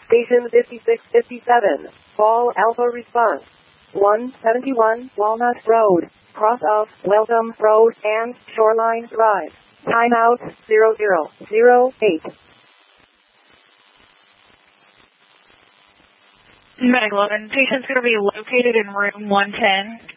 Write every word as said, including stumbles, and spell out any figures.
Station fifty-six fifty-seven, Fall Alpha response. one seventy-one Walnut Road, cross of Welcome Road and Shoreline Drive. Timeout zero zero zero eight. Medical, and patient's going to be located in room one ten.